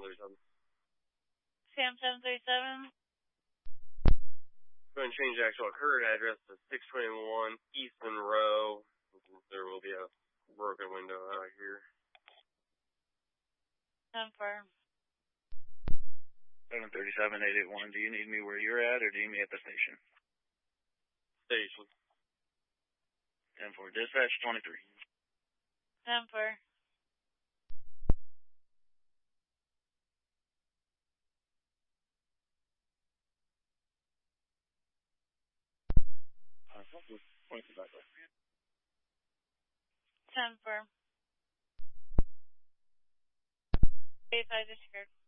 737. Sam 737. Go ahead and change the actual current address to 621 East Monroe. There will be a broken window out here. 10-4. 737-881, do you need me where you're at, or do you need me at the station? Station. 10-4, dispatch 23. 10-4. Point it back up. 10-4. 85 disappeared.